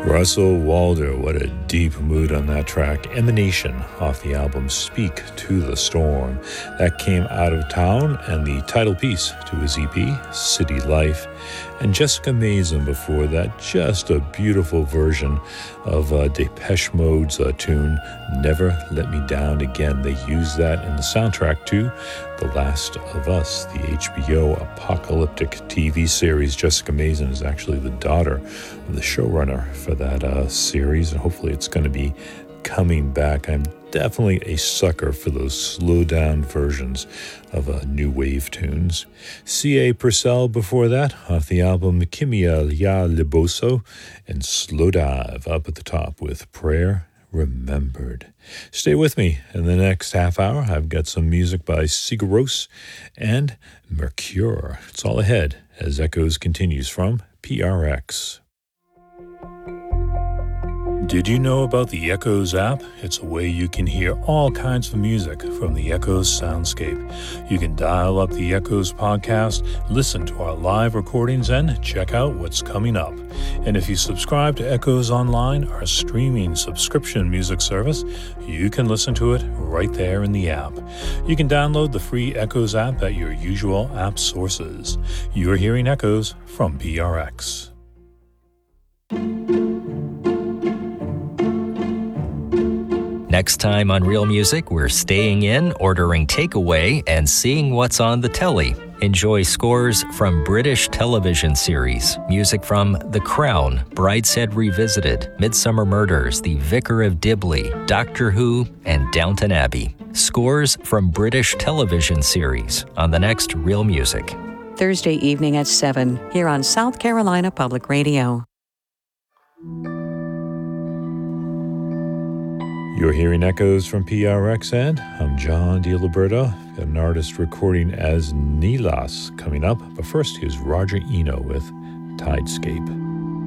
Russell Waldo, what a deep mood on that track. Emanation off the album Speak to the Storm. That came out of town, and the title piece to his EP, City Life. And Jessica Mason before that, just a beautiful version of Depeche Mode's tune, Never Let Me Down Again. They used that in the soundtrack to The Last of Us, the HBO apocalyptic TV series. Jessica Mason is actually the daughter of the showrunner for that series, and hopefully it's going to be coming back. I'm definitely a sucker for those slow-down versions of new wave tunes. C.A. Purcell before that, off the album Kimia Ya Liboso, and Slow Dive up at the top with Prayer Remembered. Stay with me in the next half hour. I've got some music by Sigur Rós and Mercure. It's all ahead as Echoes continues from PRX. Did you know about the Echoes app? It's a way you can hear all kinds of music from the Echoes soundscape. You can dial up the Echoes podcast, listen to our live recordings, and check out what's coming up. And if you subscribe to Echoes Online, our streaming subscription music service, you can listen to it right there in the app. You can download the free Echoes app at your usual app sources. You're hearing Echoes from PRX. Next time on Real Music, we're staying in, ordering takeaway, and seeing what's on the telly. Enjoy scores from British television series, music from The Crown, Brideshead Revisited, Midsummer Murders, The Vicar of Dibley, Doctor Who, and Downton Abbey. Scores from British television series on the next Real Music. Thursday evening at 7 here on South Carolina Public Radio. You're hearing Echoes from PRX, and I'm John DiLiberto, an artist recording as Nilas coming up. But first, here's Roger Eno with Tidescape.